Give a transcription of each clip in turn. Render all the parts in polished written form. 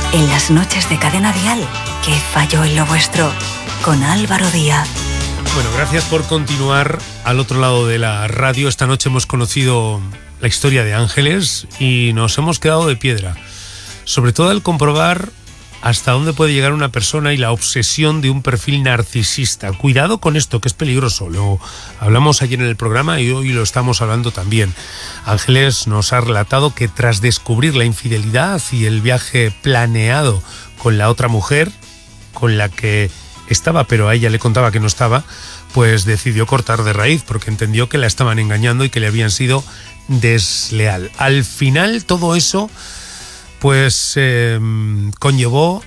En las noches de Cadena Dial, ¿qué falló en lo vuestro? Con Álvaro Díaz. Bueno, gracias por continuar al otro lado de la radio. Esta noche hemos conocido la historia de Ángeles y nos hemos quedado de piedra. Sobre todo al comprobar hasta dónde puede llegar una persona y la obsesión de un perfil narcisista. Cuidado con esto, que es peligroso. Lo hablamos ayer en el programa y hoy lo estamos hablando también. Ángeles nos ha relatado que tras descubrir la infidelidad y el viaje planeado con la otra mujer, con la que estaba, pero a ella le contaba que no estaba, pues decidió cortar de raíz porque entendió que la estaban engañando y que le habían sido desleal. Al final todo eso pues conllevó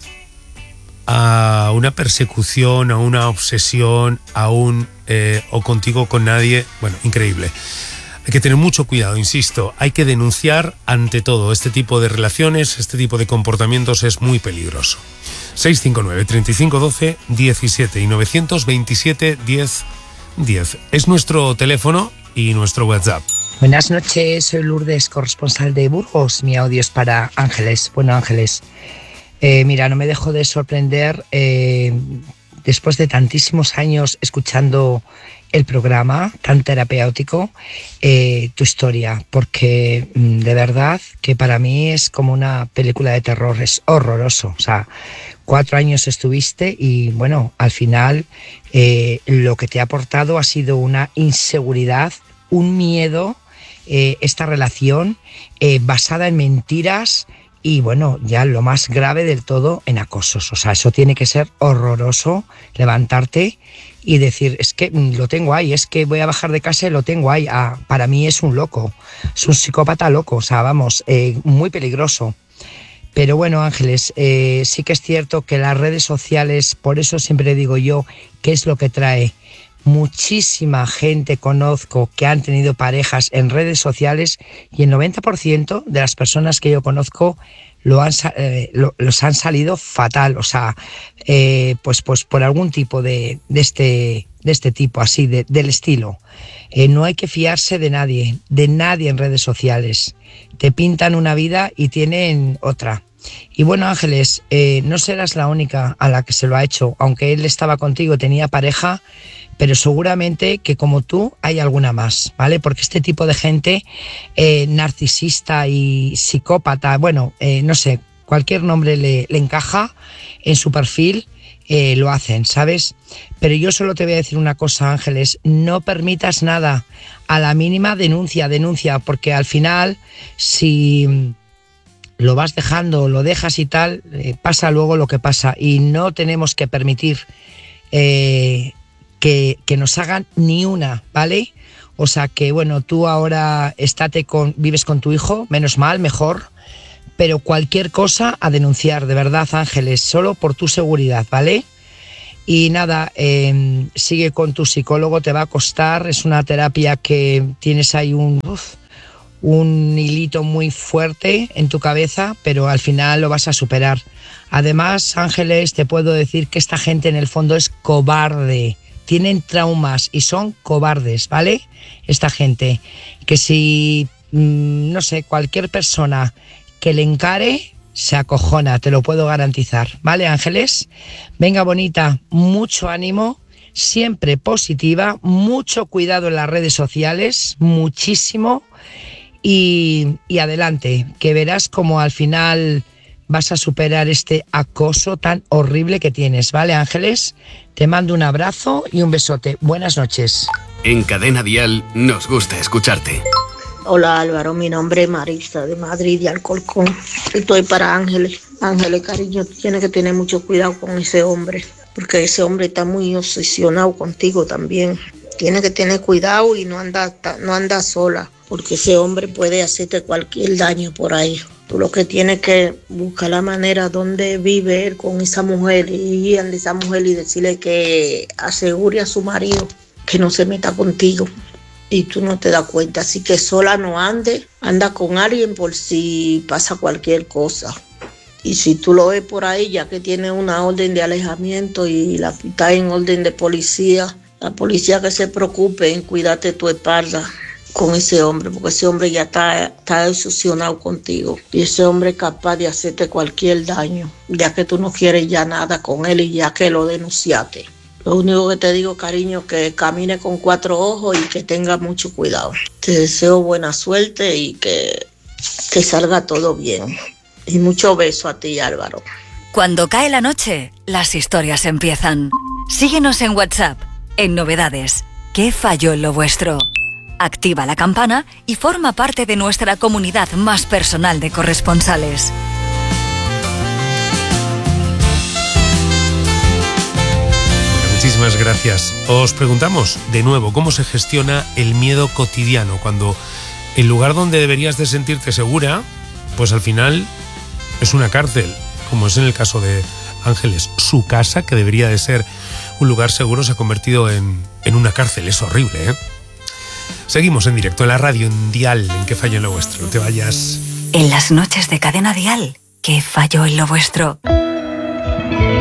a una persecución, a una obsesión, a un o contigo con nadie. Bueno, increíble. Hay que tener mucho cuidado, insisto, hay que denunciar ante todo este tipo de relaciones, este tipo de comportamientos es muy peligroso. 659 3512 17 y 927 10 10 es nuestro teléfono y nuestro WhatsApp. Buenas noches, soy Lourdes, corresponsal de Burgos. Mi audio es para Ángeles. Bueno, Ángeles, mira, no me dejo de sorprender después de tantísimos años escuchando el programa tan terapéutico, tu historia, porque de verdad que para mí es como una película de terror, es horroroso. O sea, 4 años estuviste y bueno, al final lo que te ha aportado ha sido una inseguridad, un miedo, esta relación basada en mentiras y bueno, ya lo más grave del todo, en acosos. O sea, eso tiene que ser horroroso, levantarte y decir, es que lo tengo ahí, es que voy a bajar de casa y lo tengo ahí. Para mí es un loco, es un psicópata loco, o sea, vamos, muy peligroso. Pero bueno, Ángeles, sí que es cierto que las redes sociales, por eso siempre digo yo, ¿qué es lo que trae? Muchísima gente conozco que han tenido parejas en redes sociales y el 90% de las personas que yo conozco los han salido fatal, o sea, pues por algún tipo de este tipo, así, del estilo. No hay que fiarse de nadie en redes sociales. Te pintan una vida y tienen otra. Y bueno, Ángeles, no serás la única a la que se lo ha hecho, aunque él estaba contigo, tenía pareja, pero seguramente que como tú hay alguna más, ¿vale? Porque este tipo de gente narcisista y psicópata, bueno, no sé, cualquier nombre le encaja en su perfil, lo hacen, ¿sabes? Pero yo solo te voy a decir una cosa, Ángeles, no permitas nada, a la mínima denuncia, porque al final, si lo vas dejando, lo dejas y tal, pasa luego lo que pasa y no tenemos que permitir que nos hagan ni una, ¿vale? O sea que, bueno, tú ahora vives con tu hijo, menos mal, mejor, pero cualquier cosa a denunciar, de verdad, Ángeles, solo por tu seguridad, ¿vale? Y nada, sigue con tu psicólogo, te va a costar, es una terapia que tienes ahí un hilito muy fuerte en tu cabeza, pero al final lo vas a superar. Además, Ángeles, te puedo decir que esta gente en el fondo es cobarde, tienen traumas y son cobardes, ¿vale? Esta gente, que si, no sé, cualquier persona que le encare, se acojona, te lo puedo garantizar, ¿vale, Ángeles? Venga, bonita, mucho ánimo, siempre positiva, mucho cuidado en las redes sociales, muchísimo, y adelante, que verás como al final vas a superar este acoso tan horrible que tienes, ¿vale, Ángeles? Te mando un abrazo y un besote. Buenas noches. En Cadena Dial nos gusta escucharte. Hola Álvaro, mi nombre es Marisa de Madrid, de Alcorcón. Estoy para Ángeles. Ángeles, cariño, tú tienes que tener mucho cuidado con ese hombre, porque ese hombre está muy obsesionado contigo también. Tienes que tener cuidado y no anda sola, porque ese hombre puede hacerte cualquier daño por ahí. Tú lo que tienes que buscar la manera donde vive él con esa mujer y ir a esa mujer y decirle que asegure a su marido que no se meta contigo y tú no te das cuenta. Así que sola no anda con alguien por si pasa cualquier cosa. Y si tú lo ves por ahí, ya que tiene una orden de alejamiento y está en orden de policía, la policía que se preocupe en cuidarte tu espalda con ese hombre, porque ese hombre ya está obsesionado contigo. Y ese hombre es capaz de hacerte cualquier daño, ya que tú no quieres ya nada con él y ya que lo denunciaste. Lo único que te digo, cariño, que camine con 4 ojos y que tenga mucho cuidado. Te deseo buena suerte y que salga todo bien. Y mucho beso a ti, Álvaro. Cuando cae la noche, las historias empiezan. Síguenos en WhatsApp, en Novedades. ¿Qué falló en lo vuestro? Activa la campana y forma parte de nuestra comunidad más personal de corresponsales. Muchísimas gracias. Os preguntamos de nuevo cómo se gestiona el miedo cotidiano cuando el lugar donde deberías de sentirte segura, pues al final es una cárcel, como es en el caso de Ángeles. Su casa, que debería de ser un lugar seguro, se ha convertido en una cárcel. Es horrible, ¿eh? Seguimos en directo en la radio, en Dial, en ¿Qué falló en lo vuestro? No te vayas. En las noches de Cadena Dial, ¿qué falló en lo vuestro?